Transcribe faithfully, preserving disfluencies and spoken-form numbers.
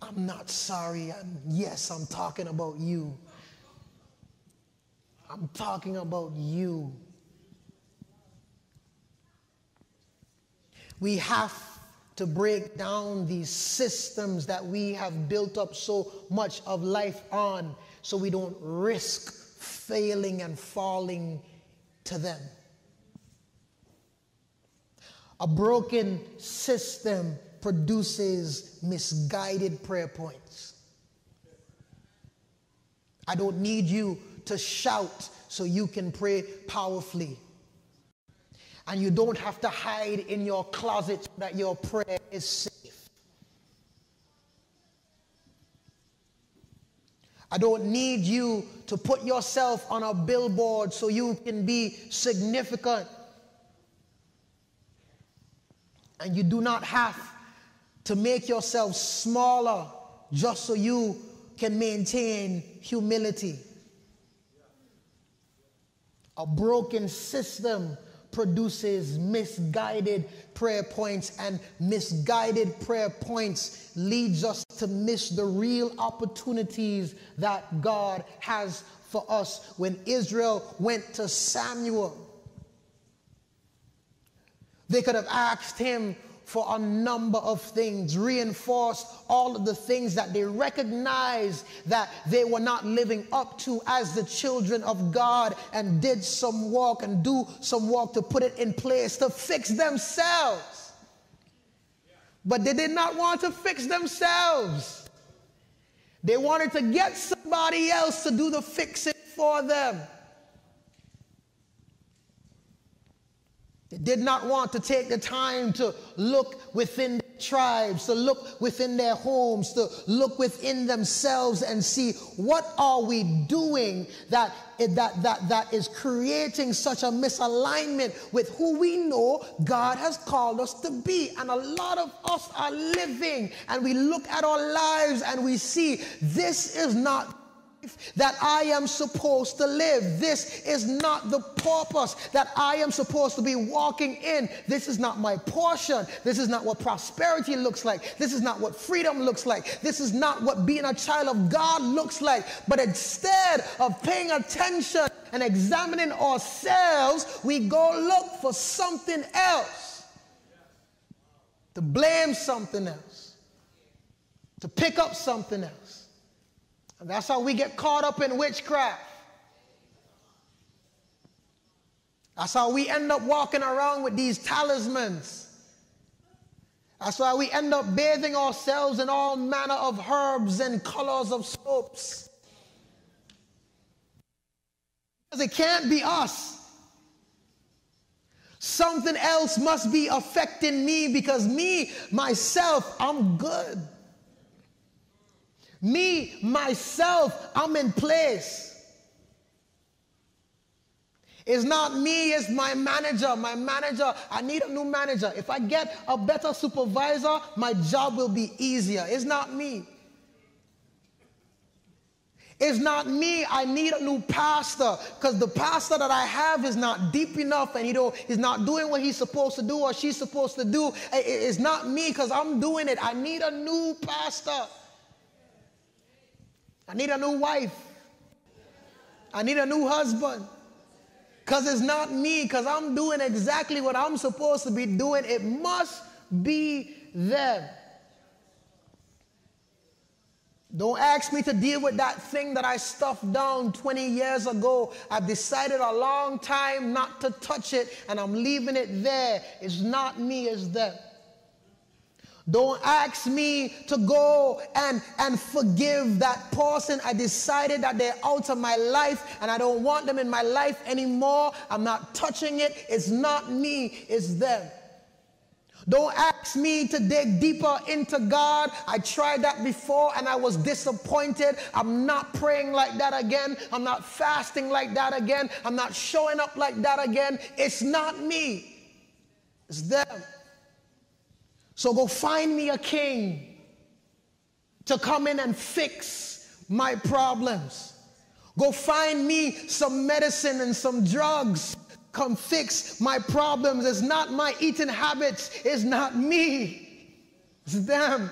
I'm not sorry. And yes, I'm talking about you. I'm talking about you. We have to break down these systems that we have built up so much of life on, so we don't risk failing and falling to them. A broken system produces misguided prayer points. I don't need you to shout so you can pray powerfully. And you don't have to hide in your closet so that your prayer is safe. I don't need you to put yourself on a billboard so you can be significant. And you do not have to make yourself smaller just so you can maintain humility. A broken system produces misguided prayer points, and misguided prayer points leads us to miss the real opportunities that God has for us. When Israel went to Samuel, they could have asked him for a number of things, reinforced all of the things that they recognized that they were not living up to as the children of God, and did some work and do some work to put it in place to fix themselves. But they did not want to fix themselves. They wanted to get somebody else to do the fixing for them. They did not want to take the time to look within their tribes, to look within their homes, to look within themselves and see, what are we doing that, that, that, that is creating such a misalignment with who we know God has called us to be. And a lot of us are living, and we look at our lives and we see, this is not that I am supposed to live. This is not the purpose that I am supposed to be walking in. This is not my portion. This is not what prosperity looks like. This is not what freedom looks like. This is not what being a child of God looks like. But instead of paying attention and examining ourselves, we go look for something else, to blame something else, to pick up something else. And that's how we get caught up in witchcraft. That's how we end up walking around with these talismans. That's why we end up bathing ourselves in all manner of herbs and colors of soaps. Because it can't be us. Something else must be affecting me, because me, myself, I'm good. Me, myself, I'm in place. It's not me, it's my manager. My manager, I need a new manager. If I get a better supervisor, my job will be easier. It's not me. It's not me, I need a new pastor, because the pastor that I have is not deep enough, and you know, he's not doing what he's supposed to do or she's supposed to do. It's not me, because I'm doing it. I need a new pastor. I need a new wife. I need a new husband. Because it's not me, because I'm doing exactly what I'm supposed to be doing. It must be them. Don't ask me to deal with that thing that I stuffed down twenty years ago. I've decided a long time not to touch it, and I'm leaving it there. It's not me, it's them. Don't ask me to go and, and forgive that person. I decided that they're out of my life and I don't want them in my life anymore. I'm not touching it. It's not me, it's them. Don't ask me to dig deeper into God. I tried that before and I was disappointed. I'm not praying like that again. I'm not fasting like that again. I'm not showing up like that again. It's not me, it's them. So go find me a king to come in and fix my problems. Go find me some medicine and some drugs. Come fix my problems. It's not my eating habits. It's not me. It's them.